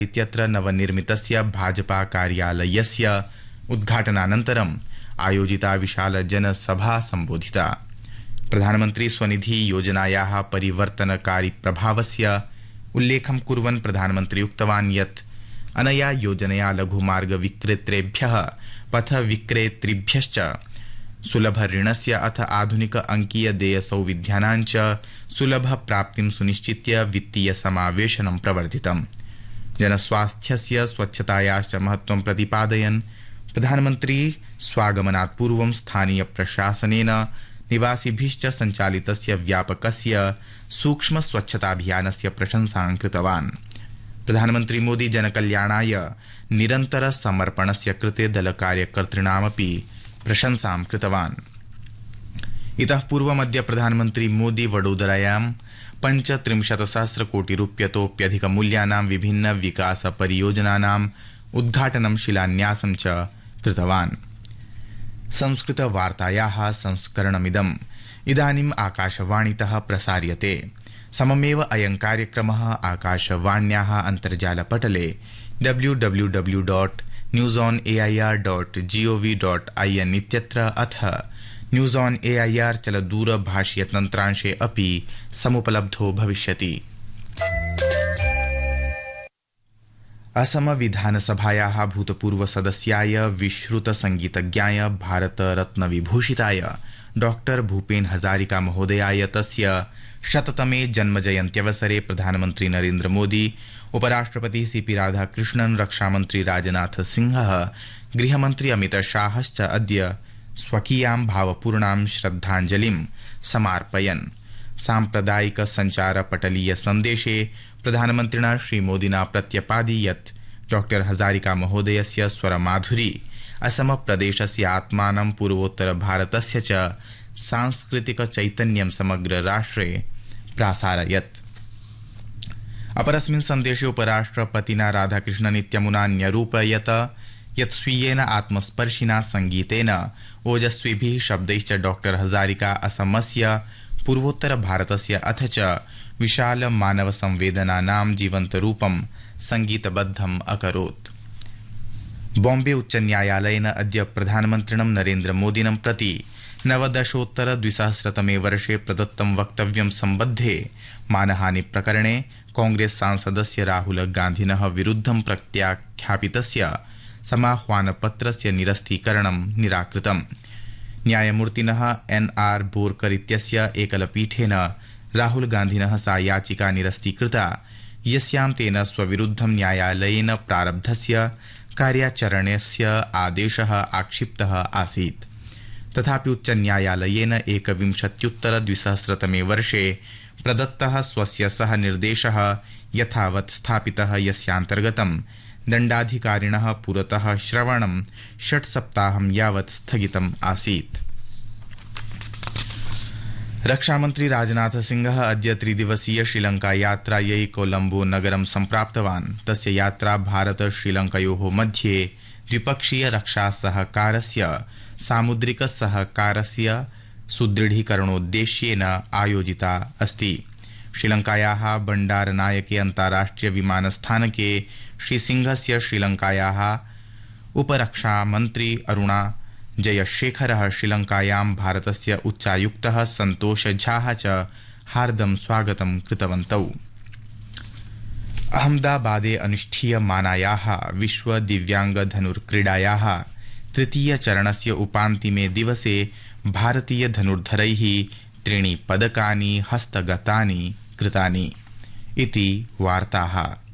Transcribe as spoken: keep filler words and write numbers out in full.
इत्यत्र नवनिर्मितस्य भाजपा कार्यालयस्य उद्घाटनानन्तरम् आयोजिता विशाल जनसभा संबोधिता। प्रधानमन्त्री स्वनिधि योजनायाः परिवर्तनकारी प्रभावस्य उल्लेखं कुर्वन् प्रधानमन्त्री उक्तवान् यत् अनया योजनया लघुमार्ग विक्रेतृभ्यः पथ विक्रेतृभ्यश्च सुलभ ऋणस्य अथ आधुनिक अंकीय देय सौविध्यानां च सुलभ प्राप्तिं सुनिश्चित्य वित्तीय समावेशनं प्रवर्धितम्। जनस्वास्थ्यस्य स्वच्छतायाश्च महत्त्वं प्रतिपादयन् प्रधानमन्त्री स्वागमनात् पूर्वं स्थानीय प्रशासनेन निवासिभिश्च सञ्चालितस्य व्यापकस्य सूक्ष्म स्वच्छताभियानस्य प्रशंसां कृतवान्। प्रधानमन्त्री मोदी जनकल्याणाय निरन्तर समर्पणस्य कृते दलकार्यकर्तॄणामपि प्रशंसां कृतवान्। इतः पूर्वमद्य प्रधानमन्त्री मोदी वडोदरायां पञ्चत्रिंशत् सहस्र कोटि रूप्यतोप्यधिक मूल्यानां विभिन्न विकास परियोजनानाम् उद्घाटनं शिलान्यासं च कृतवान्। संस्कृत वार्तायाः संस्करणमिदम् इदानीम् आकाशवाणीतः प्रसार्यते। सममेव अयं कार्यक्रमः आकाशवाण्याः अन्तर्जालपटले W W W dot news on A I R dot G O V dot I N इत्यत्र अथ news on A I R चलदूरभाषीय तन्त्रांशे अपि समुपलब्धो भविष्यति। असम विधानसभायाः भूतपूर्व सदस्याय विश्रुत संगीतज्ञाय भारत रत्न विभूषिताय डॉक्टर भूपेन हजारिका महोदयाय तस्य शततमे जन्मजयन्त्यवसरे प्रधानमन्त्री नरेन्द्र मोदी, उपराष्ट्रपति सीपी राधाकृष्णन्, रक्षामन्त्री राजनाथ सिंहः, गृहमन्त्री अमित शाहश्च अद्य स्वकीयां भावपूर्णां श्रद्धाञ्जलिं समार्पयन्। साम्प्रदायिक संचार पटलीय सन्देशे प्रधानमन्त्रिणा श्रीमोदिना प्रत्यपादि यत् डॉक्टर हजारिका महोदयस्य स्वरमाधुरी असम प्रदेशस्य आत्मानं पूर्वोत्तर भारतस्य च सांस्कृतिक चैतन्यं समग्र राष्ट्रे प्रासारयत्। अपरस्मिन् सन्देशे उपराष्ट्रपतिना राधाकृष्णन् इत्यमुना न्यरूपयत यत् स्वीयेन आत्मस्पर्शिना संगीतेन ओजस्विभिः शब्दैश्च डॉक्टर हजारिका असमस्य पूर्वोत्तर भारतस्य अथ च विशाल मानव संवेदनानां जीवन्तरूपं संगीतबद्धम् अकरोत्। बॉम्बे उच्च न्यायालयेन अद्य प्रधानमन्त्रिणं नरेन्द्र मोदिनं प्रति नवदशोत्तर द्विसहस्रतमे वर्षे प्रदत्तं वक्तव्यं सम्बद्धे मानहानि प्रकरणे कांग्रेस सांसदस्य राहुल गान्धिनः विरुद्धं प्रत्याख्यापितस्य समाह्वानपत्रस्य निरस्तीकरणं निराकृतम्। न्यायमूर्तिनः एन आर बोरकर इत्यस्य एकलपीठेन राहुल गान्धिनः सा याचिका निरस्तीकृता यस्यां तेन स्वविरुद्धं न्यायालयेन प्रारब्धस्य कार्याचरणस्य आदेशः आक्षिप्तः आसीत्। तथापि उच्च न्यायालयेन एकविंशत्युत्तर द्विसहस्रतमे वर्षे प्रदत्तः स्वस्य सह निर्देशः यथावत् स्थापितः यस्यान्तर्गतं दण्डाधिकारिणः पुरतः श्रवणं षट् सप्ताहं यावत् स्थगितम् आसीत्। रक्षामन्त्री राजनाथ सिंहः अद्य त्रिदिवसीय श्रीलंका यात्रायै कोलंबो नगरं सम्प्राप्तवान्। तस्य यात्रा भारत श्रीलंकयोः मध्ये द्विपक्षीय रक्षा सहकारस्य सामुद्रिक सहकारस्य सुदृढीकरणोद्देश्येन आयोजिता अस्ति। श्रीलंकायाः बण्डारनायके अन्ताराष्ट्रिय विमानस्थानके श्रीसिंहस्य श्रीलंकायाः उपरक्षामन्त्री अरुणा जयशेखरः, श्रीलंकायां भारतस्य उच्चायुक्तः सन्तोष झाः च हार्दं स्वागतं कृतवन्तौ। अहमदाबादे अनुष्ठीयमानायाः विश्व दिव्यांग धनुर्क्रीडायाः तृतीय चरणस्य उपान्तिमे दिवसे भारतीय धनुर्धरैः त्रीणि पदकानि हस्तगतानि कृतानि इति वार्ताः।